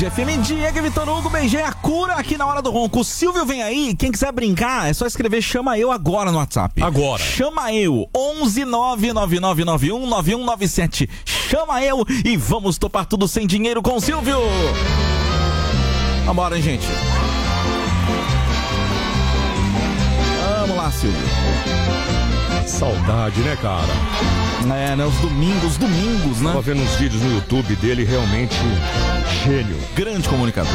FM, Diego e Vitor Hugo, beijei a cura aqui na hora do ronco. O Silvio vem aí, quem quiser brincar é só escrever Chama Eu agora no WhatsApp. Agora. Chama Eu, 11 99991 9197. Chama Eu e vamos topar tudo sem dinheiro com o Silvio. Vambora, hein, gente. Vamos lá, Silvio. Saudade, né, cara? É, né? Os domingos, né? Tava vendo uns vídeos no YouTube dele, realmente gênio. Grande comunicador.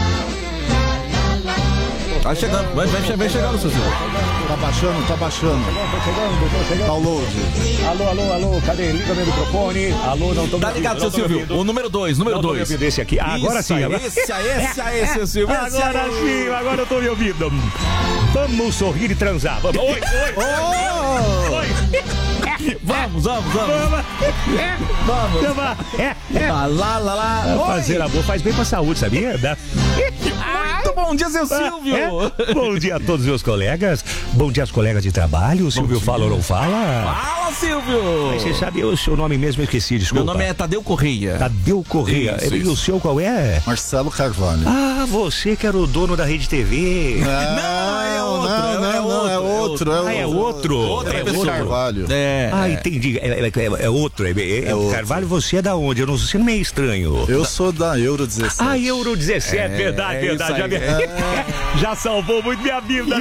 Tá chegando, vai chegando, seu Silvio. Tá baixando. Tô chegando. Download. Alô, cadê? Liga meu microfone. Alô, não tô Tá ligado, seu Silvio? O número 2. Esse aqui. Agora sim. Esse aí, seu Silvio. Agora sim, agora eu tô me ouvindo. Vamos sorrir e transar. Oi. Vamos. Vamos. Lá. Fazer amor faz bem pra saúde, sabia? Muito bom dia, seu Silvio. Bom dia a todos os meus colegas. Bom dia aos colegas de trabalho. O Silvio fala ou não fala? Fala, Silvio. Mas você sabe o seu nome mesmo? Eu esqueci, desculpa. Meu nome é Tadeu Correia. Tadeu Correia. Isso. E o seu qual é? Marcelo Carvalho. Ah, você que era o dono da Rede TV. Não, é outro. É outro. Outra pessoa. Carvalho. Entendi. É outro. outro. Carvalho, você é da onde? Você não é meio estranho. Eu sou da Euro 17. Ah, Euro 17, verdade. Já salvou muito minha vida.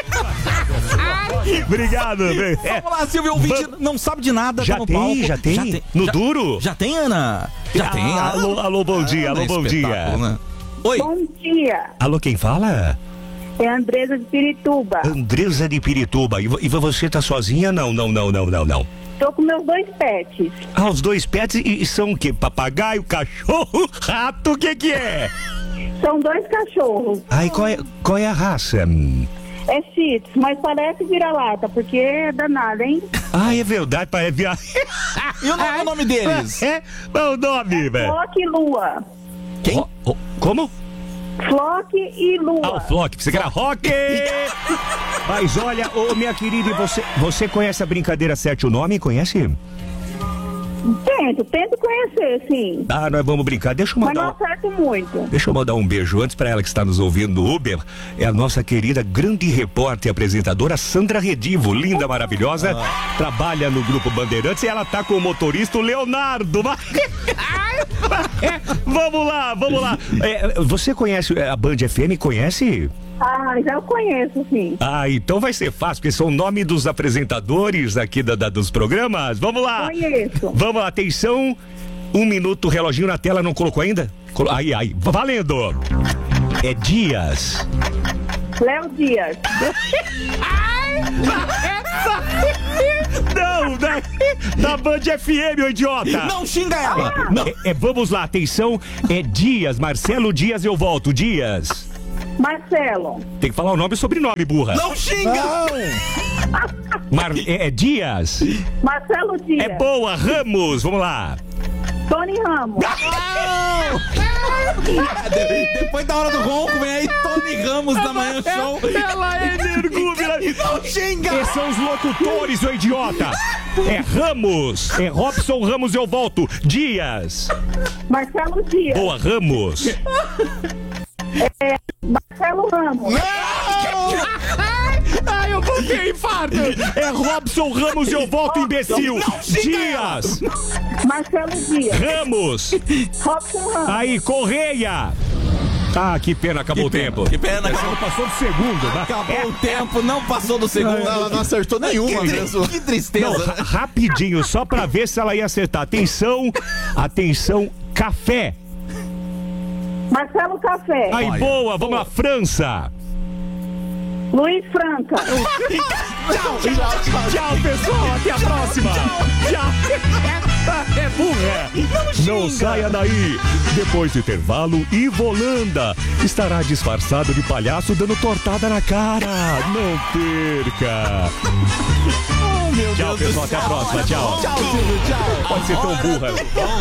Obrigado. Vamos lá, Silvio, o ouvinte não sabe de nada. Já tá no tem, palco. já tem. No duro? Já tem, Ana? Já tem. Alô, bom dia. Bom dia. Né? Oi. Bom dia. Alô, quem fala? É a Andresa de Pirituba. Andresa de Pirituba. E você tá sozinha? Não. Tô com meus 2 pets. Ah, os 2 pets e são o quê? Papagaio, cachorro, rato, o que é? São 2 cachorros. Ai, qual é a raça? É Shih Tzu, mas parece vira-lata, porque é danado, hein? Ah, é verdade, parece vira... E o nome deles? Qual o nome, velho? Flock e Lua. Quem? Como? Flock e Lua. Ah, o Flock, você quer rock? Mas olha, minha querida, você conhece a brincadeira Acerte o Nome? Conhece? Tento conhecer, sim. Ah, nós vamos brincar. Deixa eu Mas não mandar acerto muito. Deixa eu mandar um beijo antes para ela que está nos ouvindo no Uber. É a nossa querida grande repórter e apresentadora Sandra Redivo, linda, maravilhosa. Trabalha no Grupo Bandeirantes e ela tá com o motorista o Leonardo. Vamos lá. Você conhece a Band FM? Conhece? Ah, já eu conheço, sim. Ah, então vai ser fácil, porque são o nome dos apresentadores aqui dos programas. Vamos lá. Conheço. Vamos lá, atenção. 1 minuto, reloginho na tela, não colocou ainda? Aí, valendo. É Dias. Léo Dias. Não, da Band FM, ô idiota. Não xinga ela. Vamos lá, atenção. É Dias, Marcelo Dias, eu volto. Dias. Marcelo. Tem que falar o nome e sobrenome, burra. Não xinga. É Dias. Marcelo Dias. É boa, Ramos, vamos lá. Tony Ramos. Depois da hora do ronco, vem aí Tony Ramos da Manhã Show. Ela é energúmena. Não xinga. Esses são os locutores, ô idiota. É Ramos. É Robson Ramos, eu volto. Dias. Marcelo Dias. Boa, Ramos. Marcelo Ramos. Ai, eu vou ter infarto. É Robson Ramos, eu volto, imbecil. Dias. Marcelo Dias. Ramos. Robson Ramos. Aí, Correia. Ah, que pena, acabou o tempo. Que pena, Não passou do segundo. Tá? acabou o tempo, não passou do segundo. Ela não acertou nenhuma mesmo. Que tristeza. Não, rapidinho, só pra ver se ela ia acertar. Atenção, café. Marcelo Café. Aí, boa, vamos lá, França. Luiz Franca. Tchau, pessoal, até a próxima. Tchau. É burra. Não saia daí. Depois do intervalo, Ivolanda estará disfarçado de palhaço dando tortada na cara. Não perca. Meu Tchau, Deus pessoal, do até a céu. próxima. Tchau. Tchau, Silvio, tchau. Pode ser tão burra.